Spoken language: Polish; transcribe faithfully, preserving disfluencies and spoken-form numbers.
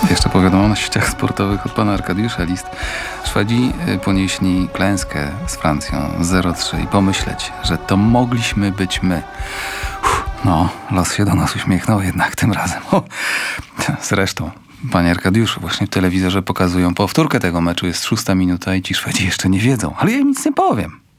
Jeszcze powiadomo na sieciach sportowych od pana Arkadiusza List. Szwedzi ponieśli klęskę z Francją zero trzy i pomyśleć, że to mogliśmy być my. Uff, no, los się do nas uśmiechnął jednak tym razem. O, zresztą, panie Arkadiuszu, właśnie w telewizorze pokazują powtórkę tego meczu. Jest szósta minuta i ci Szwedzi jeszcze nie wiedzą. Ale ja im nic nie powiem.